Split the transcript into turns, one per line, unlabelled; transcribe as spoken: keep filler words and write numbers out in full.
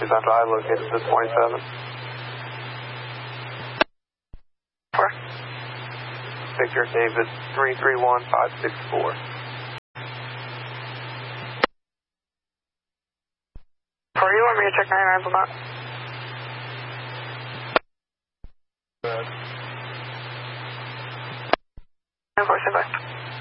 Tucson Drive, located six twenty-seven.
Four.
Victor David, three three one five six four.
Four, you want me to check nine nines on that?
Good.
Of course, bye.